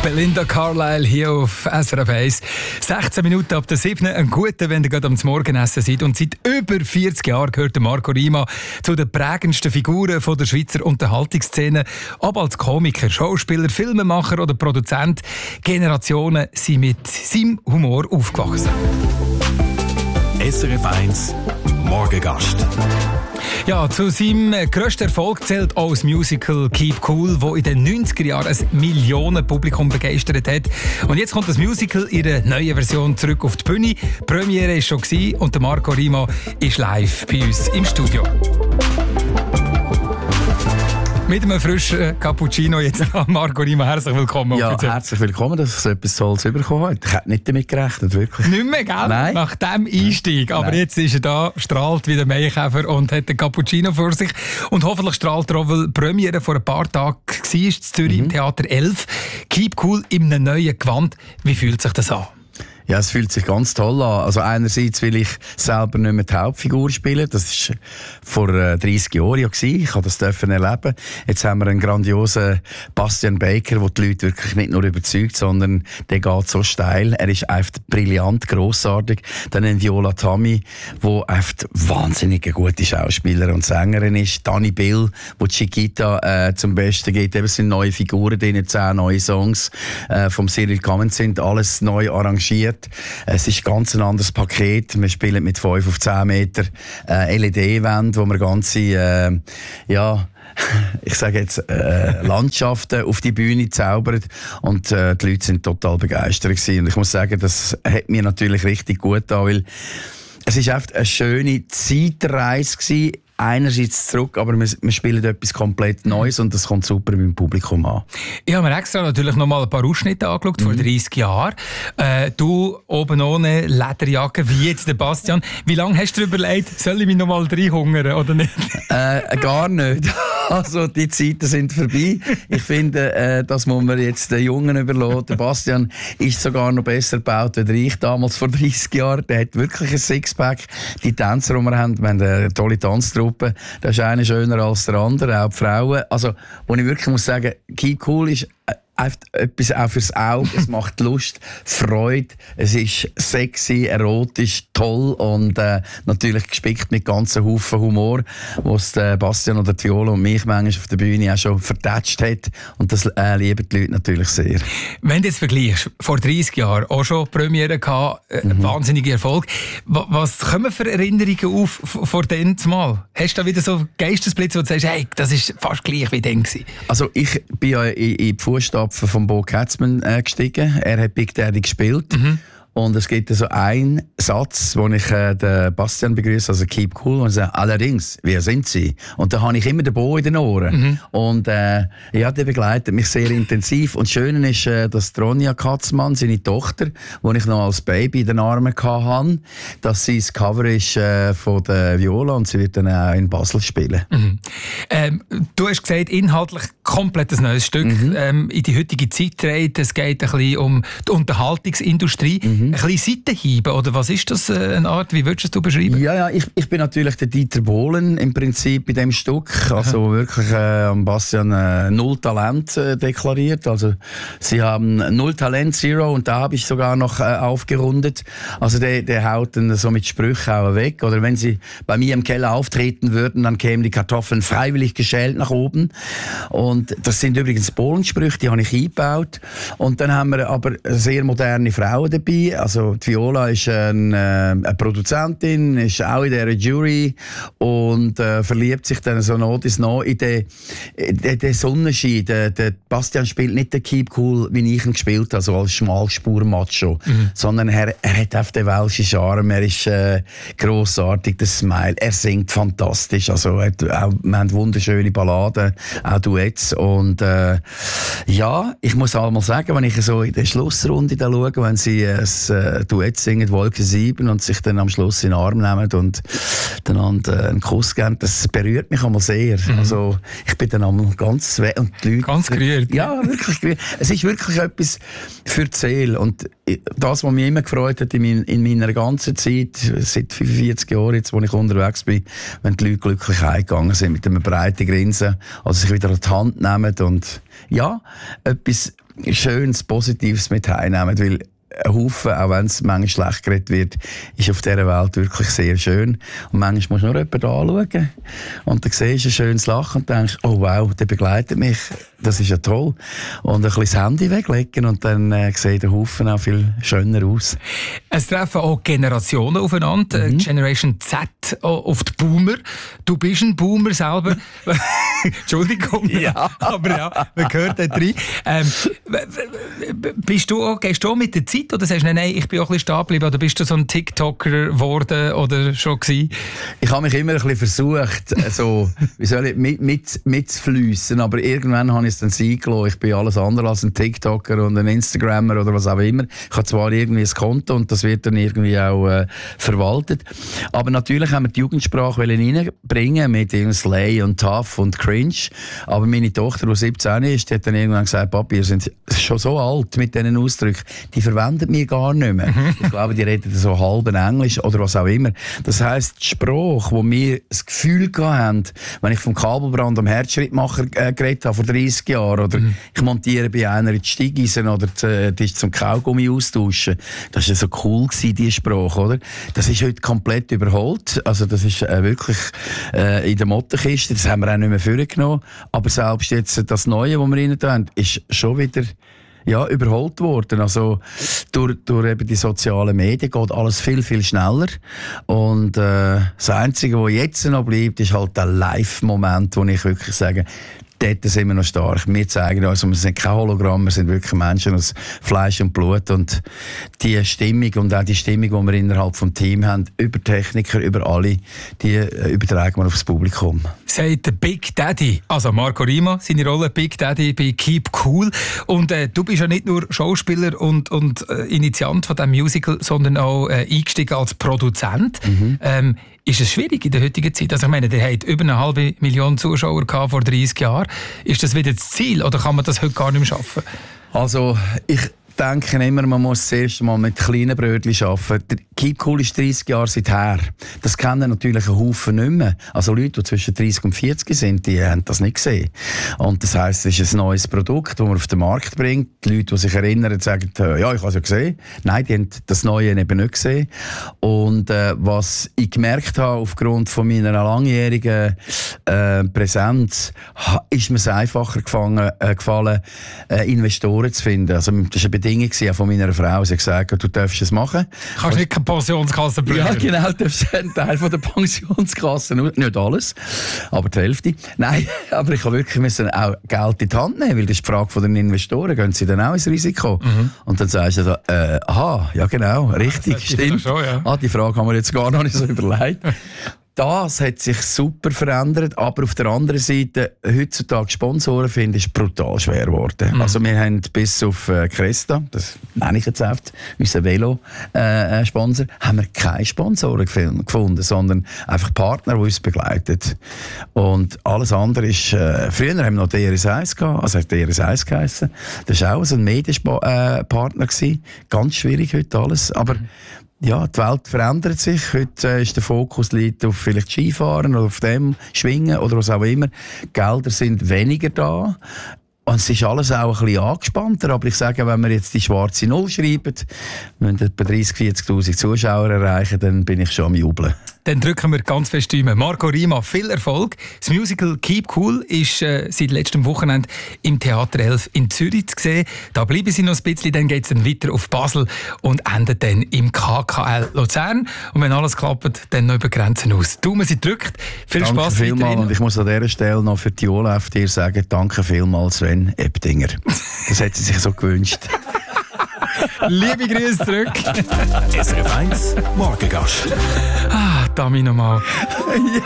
Belinda Carlisle hier auf SRF 1. 16 Minuten ab der 7. Ein guter, wenn ihr gerade am Morgenessen seid. Und seit über 40 Jahren gehört Marco Rima zu den prägendsten Figuren von der Schweizer Unterhaltungsszene. Ob als Komiker, Schauspieler, Filmemacher oder Produzent, Generationen sind mit seinem Humor aufgewachsen. SRF 1 Morgengast. Ja, zu seinem grössten Erfolg zählt auch das Musical Keep Cool, das in den 90er Jahren ein Millionenpublikum begeistert hat. Und jetzt kommt das Musical in der neuen Version zurück auf die Bühne. Die Premiere war schon und der Marco Rima ist live bei uns im Studio. Mit einem frischen Cappuccino jetzt Marco Rima, herzlich willkommen. Ja, herzlich willkommen, dass ich so etwas Tolles bekommen habe. Ich hätte nicht damit gerechnet, wirklich. Nicht mehr, gell? Nein. Nach dem Einstieg. Aber jetzt ist er da, strahlt wie der Maikäfer und hat einen Cappuccino vor sich. Und hoffentlich strahlt er auch, weil die Premiere vor ein paar Tagen war, in Zürich im Theater 11. Keep Cool in einem neuen Gewand. Wie fühlt sich das an? Ja, es fühlt sich ganz toll an. Also einerseits will ich selber nicht mehr die Hauptfigur spielen. Das war vor 30 Jahren ja gewesen. Ich durfte das erleben. Jetzt haben wir einen grandiosen Bastian Baker, der die Leute wirklich nicht nur überzeugt, sondern der geht so steil. Er ist einfach brillant, grossartig. Dann ein Viola Tammy, die einfach wahnsinnig eine gute Schauspielerin und Sängerin ist. Dani Bill, die Chiquita zum Besten geht. Es sind neue Figuren drin, 10 neue Songs vom Cyril Cummins sind alles neu arrangiert. Es ist ganz ein anderes Paket. Wir spielen mit 5 auf 10 Meter LED-Wände, wo wir ganze, ich sage jetzt, Landschaften auf die Bühne zaubern. Und die Leute sind total begeistert gewesen. Und ich muss sagen, das hat mir natürlich richtig gut getan, weil es ist einfach eine schöne Zeitreise gewesen. Einerseits zurück, aber wir spielen etwas komplett Neues und das kommt super beim Publikum an. Ich habe mir extra natürlich noch mal ein paar Ausschnitte angeschaut, vor 30 Jahren. Du oben ohne Lederjacke, wie jetzt der Bastian. Wie lange hast du dir überlegt, soll ich mich noch mal reinhungern oder nicht? Gar nicht. Also die Zeiten sind vorbei. Ich finde, das muss man jetzt den Jungen überlassen. Der Bastian ist sogar noch besser gebaut als ich damals vor 30 Jahren. Der hat wirklich ein Sixpack. Die Tänzer, die wir haben eine tolle Tanztruppe. Das ist einer schöner als der andere, auch die Frauen. Also, wo ich wirklich muss sagen, Keep Cool ist etwas auch fürs Auge. Es macht Lust, Freude. Es ist sexy, erotisch, toll und natürlich gespickt mit ganzen Haufen Humor, was Bastian oder die Viola und mich manchmal auf der Bühne auch schon vertätscht hat. Und das lieben die Leute natürlich sehr. Wenn du jetzt vergleichst, vor 30 Jahren auch schon Premiere gehabt, wahnsinniger Erfolg. Was kommen für Erinnerungen auf vor dem Mal? Hast du da wieder so Geistesblitze, wo du sagst, hey, das ist fast gleich wie dann gewesen? Also ich bin ja in die Fußstapfen von Bo Katzmann gestiegen. Er hat Big Daddy gespielt. Und es gibt so einen Satz, wo ich den Bastian begrüße, also Keep Cool, und sage, allerdings, wer sind Sie? Und da habe ich immer den Bo in den Ohren. Und der begleitet mich sehr intensiv. Und das Schöne ist, dass Ronja Katzmann, seine Tochter, die ich noch als Baby in den Armen hatte, dass sie das Cover ist von der Viola und sie wird dann auch in Basel spielen. Du hast gesagt, inhaltlich komplett ein neues Stück. In die heutige Zeit dreht. Es geht ein bisschen um die Unterhaltungsindustrie. Ein bisschen Seitenhiebe, oder was ist das eine Art? Wie würdest du es beschreiben? Ja, ich bin natürlich der Dieter Bohlen im Prinzip bei dem Stück. Also wirklich Bastian 0 Talent deklariert. Also sie haben 0 Talent, 0 und da habe ich sogar noch aufgerundet. Also der haut dann so mit Sprüchen auch weg. Oder wenn sie bei mir im Keller auftreten würden, dann kämen die Kartoffeln freiwillig geschält nach oben. Und das sind übrigens Bohlensprüche, die habe ich eingebaut. Und dann haben wir aber sehr moderne Frauen dabei. Also die Viola ist eine Produzentin, ist auch in dieser Jury und verliebt sich dann so noch in den Sonnenschein. Der Bastian spielt nicht den Keep Cool, wie ich ihn gespielt habe, so als Schmalspur-Macho, sondern er hat auf den welschen Charme, er ist grossartig, der Smile, er singt fantastisch, also wir haben wunderschöne Balladen, auch Duets und ich muss auch mal sagen, wenn ich so in der Schlussrunde da schaue, wenn sie Duett singen, Wolke 7 und sich dann am Schluss in den Arm nehmen und einander einen Kuss geben, das berührt mich einmal sehr. Also ich bin dann einmal ganz und die Leute... Ganz gerührt. Ja, wirklich gerührt. Es ist wirklich etwas für die Seele und das, was mich immer gefreut hat in meiner ganzen Zeit, seit 45 Jahren jetzt, wo ich unterwegs bin, wenn die Leute glücklich heimgegangen sind mit einem breiten Grinsen, also sich wieder an die Hand nehmen und etwas Schönes, Positives mit heimnehmen, weil ein Haufen, auch wenn es manchmal schlecht geredet wird, ist auf dieser Welt wirklich sehr schön. Und manchmal musst du nur jemanden anschauen und dann siehst du ein schönes Lachen und denkst, oh wow, der begleitet mich, das ist ja toll. Und ein bisschen das Handy weglegen und dann sieht der Haufen auch viel schöner aus. Es treffen auch Generationen aufeinander, Generation Z auf die Boomer. Du bist ein Boomer selber. Entschuldigung, ja. Aber ja, man hört da rein. Gehst du auch mit der Zeit oder sagst du, nein, ich bin auch ein bisschen stehen geblieben, oder bist du so ein TikToker geworden oder schon gewesen? Ich habe mich immer ein bisschen versucht, so, wie soll ich, mitzufliessen, aber irgendwann habe ich es dann sein gelassen. Ich bin alles andere als ein TikToker und ein Instagrammer oder was auch immer. Ich habe zwar irgendwie ein Konto und das wird dann irgendwie auch verwaltet, aber natürlich haben wir die Jugendsprache reinbringen mit Slay und Tough und Cringe, aber meine Tochter, die 17 ist, die hat dann irgendwann gesagt, Papi, ihr seid schon so alt mit diesen Ausdrücken, die verwendet mir gar nicht mehr. Ich glaube, die reden so halben Englisch oder was auch immer. Das heisst, die Sprache, wo wir das Gefühl hatten, wenn ich vom Kabelbrand am Herzschrittmacher geredet habe vor 30 Jahren oder ich montiere bei einer die Steigeisen oder die ist zum Kaugummi austauschen, das war so cool gewesen, diese Sprache, oder? Das ist heute komplett überholt. Also das ist wirklich in der Mottenkiste, das haben wir auch nicht mehr vorgenommen. Aber selbst jetzt das Neue, was wir rein tun, ist schon wieder überholt worden. Also durch eben die sozialen Medien geht alles viel, viel schneller. Und das Einzige, was jetzt noch bleibt, ist halt der Live-Moment, wo ich wirklich sage, dort sind wir noch stark. Wir zeigen uns, wir sind kein Hologramm, wir sind wirklich Menschen aus Fleisch und Blut. Und die Stimmung und auch die Stimmung, die wir innerhalb des Teams haben, über Techniker, über alle, die übertragen wir aufs Publikum. Sagt der Big Daddy, also Marco Rima, seine Rolle Big Daddy bei Keep Cool. Und du bist ja nicht nur Schauspieler und Initiant von diesem Musical, sondern auch eingestiegen als Produzent. Ist es schwierig in der heutigen Zeit? Also ich meine, der hat über 500.000 Zuschauer gehabt vor 30 Jahren. Ist das wieder das Ziel oder kann man das heute gar nicht mehr schaffen? Also ich denke immer, man muss zuerst mal mit kleinen Brötchen arbeiten. Der Keep Cool ist 30 Jahre seither. Das kennen natürlich ein Haufen nicht mehr. Also Leute, die zwischen 30 und 40 sind, die haben das nicht gesehen. Und das heisst, es ist ein neues Produkt, das man auf den Markt bringt. Die Leute, die sich erinnern, sagen, ja, ich habe es ja gesehen. Nein, die haben das Neue eben nicht gesehen. Und was ich gemerkt habe, aufgrund von meiner langjährigen Präsenz, ist mir es einfacher gefallen, Investoren zu finden. Also, das ist eine Bedingung von meiner Frau. Sie hat gesagt, du darfst es machen. Kannst nicht keine Pensionskasse brauchen? Ja, genau, du darfst einen Teil von der Pensionskasse, nicht alles, aber die Hälfte. Nein, aber ich müssen auch Geld in die Hand nehmen, weil das ist die Frage den Investoren, gehen sie dann auch ins Risiko? Und dann sagst du, aha, ja genau, richtig, stimmt. Schon, ja. Die Frage haben wir jetzt gar noch nicht so überlegt. Das hat sich super verändert, aber auf der anderen Seite, heutzutage Sponsoren finden, ist brutal schwer geworden. Also wir haben bis auf Cresta, das nenne ich jetzt oft, unser Velo-Sponsor, haben wir keine Sponsoren gefunden, sondern einfach Partner, die uns begleiten. Und alles andere ist, früher haben wir noch DRS1 gehabt, also hat DRS1 geheissen. Das war auch so ein Medienpartner gewesen. Ganz schwierig heute alles, aber ja, die Welt verändert sich. Heute ist der Fokus liegt auf vielleicht Skifahren oder auf dem Schwingen oder was auch immer. Die Gelder sind weniger da. Und es ist alles auch ein bisschen angespannter. Aber ich sage, wenn wir jetzt die schwarze Null schreiben, wenn wir etwa 30.000, 40.000 Zuschauer erreichen, dann bin ich schon am Jubeln. Dann drücken wir ganz fest rein. Marco Rima, viel Erfolg. Das Musical Keep Cool ist seit letztem Wochenende im Theater 11 in Zürich zu sehen. Da bleiben sie noch ein bisschen, dann geht es dann weiter auf Basel und endet dann im KKL Luzern. Und wenn alles klappt, dann noch über Grenzen aus. Daumen Sie drückt. Viel danke Spass vielmals. Und ich muss an dieser Stelle noch für die Olaf dir sagen, danke vielmals, Sven Eptinger. Das hat sie sich so gewünscht. Liebe Grüße zurück. SRF 1 Morgengast. Dami nochmal.